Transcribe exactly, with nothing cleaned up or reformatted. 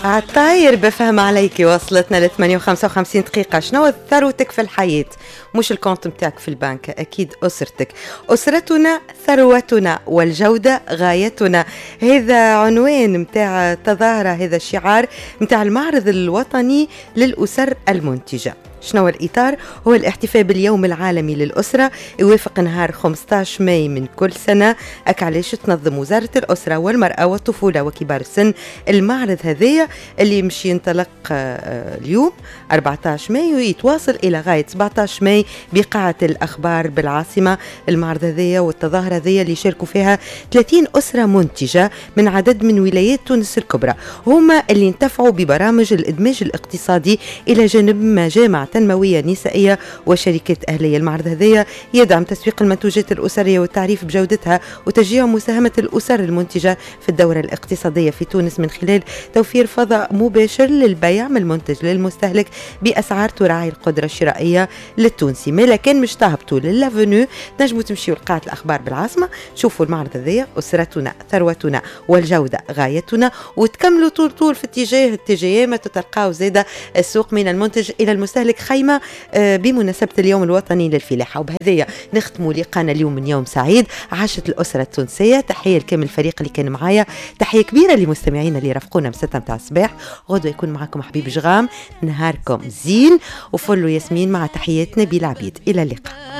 عالطاير بفهم عليكي. وصلتنا ل ثمانية وخمسة وخمسين دقيقة. شنو ثروتك في الحياة؟ مش الكونت متاعك في البنك، أكيد أسرتك. أسرتنا ثروتنا والجودة غايتنا. هذا عنوان متاع تظاهرة، هذا الشعار متاع المعرض الوطني للأسر المنتجة. شنو الإطار؟ هو الاحتفال باليوم العالمي للأسرة، يوافق نهار خمسة عشر ماي من كل سنة. أك علاش تنظم وزارة الأسرة والمرأة والطفولة وكبار السن المعرض هذايا اللي يمشي ينطلق اليوم أربعة عشر ماي ويتواصل إلى غاية سبعة عشر ماي بقاعة الأخبار بالعاصمة. المعرض هذايا والتظاهرة هذايا اللي يشاركوا فيها ثلاثين أسرة منتجة من عدد من ولايات تونس الكبرى، هما اللي انتفعوا ببرامج الإدماج الاقتصادي إلى جانب مجامع تنموية نسائية وشركات أهلية. المعرض هذايا يدعم تسويق المنتوجات الأسرية والتعريف بجودتها وتشجيع مساهمة الأسر المنتجة في الدورة الاقتصادية في تونس من خلال توفير فضاء مباشر للبيع من المنتج للمستهلك بأسعار تراعي القدرة الشرائية للتونسي. ما لكن مش تهبطوا للافونيو، تنجموا تمشيوا لقاعة الأخبار بالعاصمة، شوفوا المعرض هذايا أسرتنا ثروتنا والجودة غايتنا، وتكملوا طول طول في اتجاه اتجاه ما تتلقاو زيادة السوق من المنتج إلى المستهلك خيمة بمناسبة اليوم الوطني للفلاحة. وبهذايا نختموا لقانا اليوم من يوم سعيد. عاشت الأسرة التونسية. تحية لكامل الفريق اللي كان معايا، تحية كبيرة لمستمعينا اللي رافقونا من ستة متاع الصباح. غدوة يكون معكم حبيب جغام. نهاركم زين وفلو ياسمين مع تحياتنا بلا عبيد. إلى اللقاء.